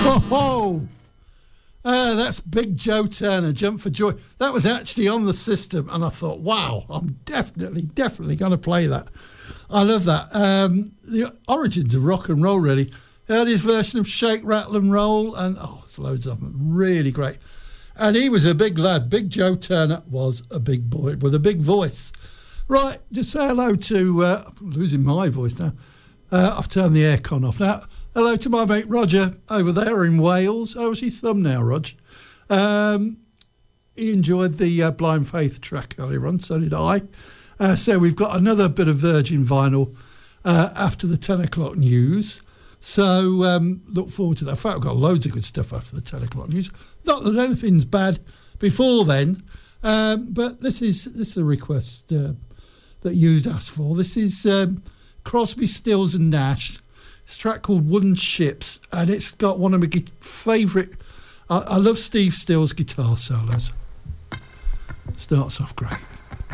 Oh, that's Big Joe Turner, Jump for Joy. That was actually on the system, and I thought, wow, I'm definitely going to play that. I love that. The origins of rock and roll, really. Earliest version of Shake, Rattle and Roll, and it's loads of them. Really great. And he was a big lad. Big Joe Turner was a big boy with a big voice. Right, just say hello to... I'm losing my voice now. I've turned the aircon off now. Hello to my mate Roger over there in Wales. How's your thumb now, Rog? He enjoyed the Blind Faith track earlier on, so did I. So we've got another bit of Virgin Vinyl after the 10 o'clock news. So look forward to that. In fact, we've got loads of good stuff after the 10 o'clock news. Not that anything's bad before then, but this is a request that you'd asked for. This is Crosby, Stills and Nash. It's a track called Wooden Ships, and it's got one of my favourite... I love Steve Stills' guitar solos. Starts off great.